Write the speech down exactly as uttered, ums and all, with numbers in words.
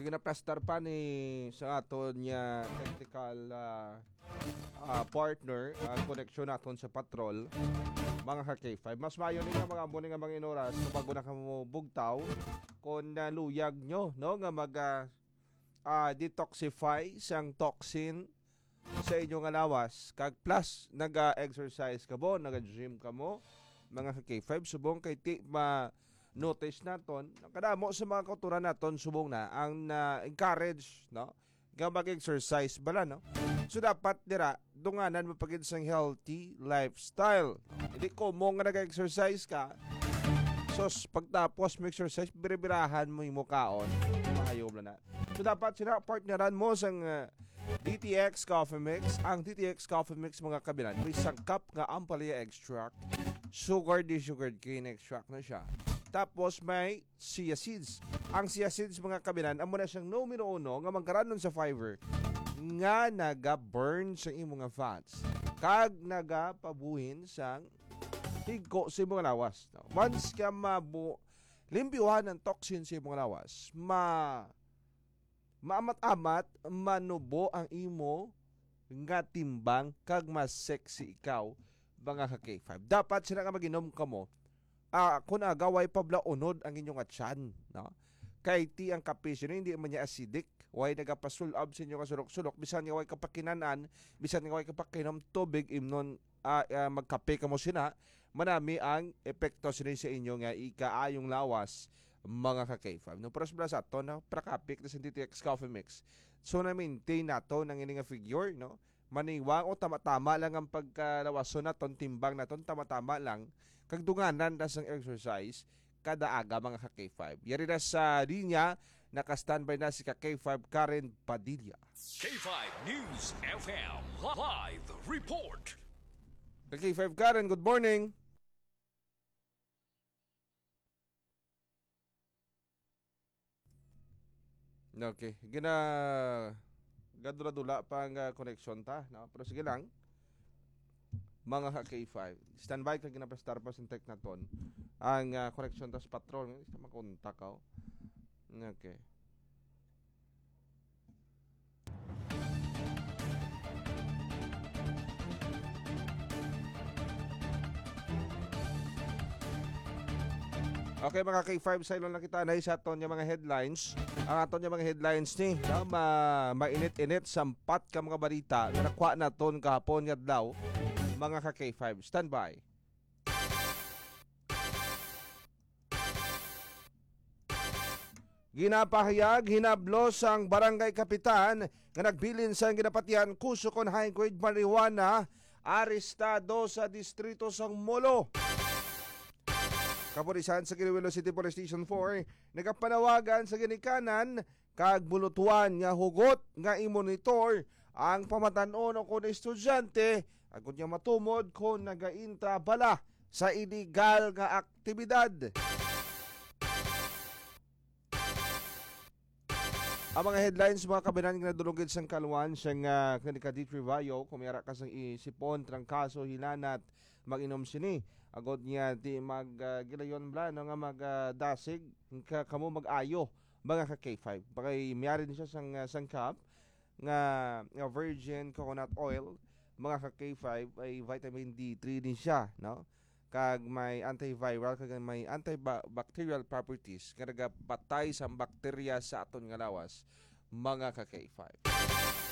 ginaplastar pa ni sa aton niya technical uh, uh, partner ang koneksyon naton sa patrol mga ka-K five. Mas mayo ni nga mga muni nga mga inoras kung bago na kamo bugtaw kung naluyag nyo no nga mag uh, uh, detoxify sang toxin sa inyong alawas kag plus naga-exercise ka mo, naga-gym ka mo mga ka-K five subong kay ti ma notice naton kadamo sa mga kauturan naton subong na ang na-encourage no nga mag-exercise bala no. So dapat dira dunganan mapagid sang healthy lifestyle. Hindi ko mo nga nag-exercise ka. So pagtapos mo exercise biribirahan mo yung mukaon. Mahayo na. So dapat sila partneran mo sang uh, D T X Coffee Mix. Ang D T X Coffee Mix mga kabinan may sangkap nga ampalaya extract, sugar di sugar cane extract na siya. Tapos may chia seeds. Ang chia seeds mga kabinan, amo na siyang numero uno nga magkaroon sa fiber nga naga-burn sa imong nga fats. Kag naga-pabuhin sang higko sa imong lawas. Once ka mabu limpyuhan ng toxin sa imong lawas, ma maamat-amat manubo ang imo nga timbang kag mas sexy ikaw mga ka-K five. Dapat sila nga maginom ka mo Ah, kung agaway pablaunod ang inyong atyan, no? Kay ti ang kape sino hindi man niya acidic, way nagapasulab sa inyo kasulok-sulok, bisan nga way kapakinanan, bisan nga way kapakinom tubig imnon uh, uh, magkape ka mo sina, manami ang epekto sini sa inyo nga ikaayong lawas mga ka-K five. No, pros plus ato na prakapik na D T X Coffee Mix. So na maintain nato nang ini nga figure, no? Maniwang o tama-tama lang ang pagkalawason naton, timbang naton tama-tama lang kag dunganan na sang exercise kada aga mga ka-K five. Yari na sa linya naka-standby na si ka-K five Karen Padilla. K five News F M Live Report. K five Karen, good morning. Okay, gina gadula-dula pang uh, connection ta, no? Pero sige lang. Mga ka-K five, standby ka ginapastar pa sa tech naton. Ang uh, connection ta sa patrol, hindi ka makontak ako. Okay. Okay mga K five, sa ilong nakita na sa aton yung mga headlines. Ang aton yung mga headlines ni na ma mainit-init sampat ka mga balita na nakuha naton kahapon nga daw mga ka-K five. Standby. Ginapahayag, hinablos ang barangay kapitan nga nagbilin sa ginapatihan kuso kon high-grade marijuana arestado sa distrito sang Molo. Kapulisan sa Iloilo City Police Station four nagapanawagan sa ginikanan kag bulutuan nga hugot nga i-monitor ang pamatan-on kon estudyante agud nga matumod kung nagainta bala sa illegal nga aktibidad. Ang mga headlines mga kabinan nga nadulunggid sang kalwan siyang uh, kanika D three Vayo kumiyara ka sang isipon trangkaso hinanat mag-inom sini agod niya di mag uh, gilayon bla no nga mag uh, dasig ka kamo mag-ayo mga ka-K five bakay miyari ni siya sang uh, sangkap nga, nga virgin coconut oil mga ka-K five ay vitamin D three din siya no kag may antiviral kag may antibacterial properties kag patay sa bakterya sa aton nga lawas mga ka-K five.